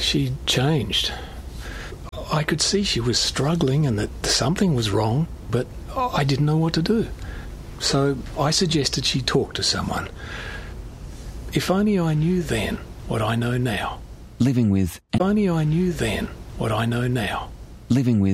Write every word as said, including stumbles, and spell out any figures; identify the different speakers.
Speaker 1: She changed. I could see she was struggling and that something was wrong, but I didn't know what to do. So I suggested she talk to someone. If only I knew then what I know now.
Speaker 2: Living with...
Speaker 1: If only I knew then what I know now.
Speaker 2: Living with...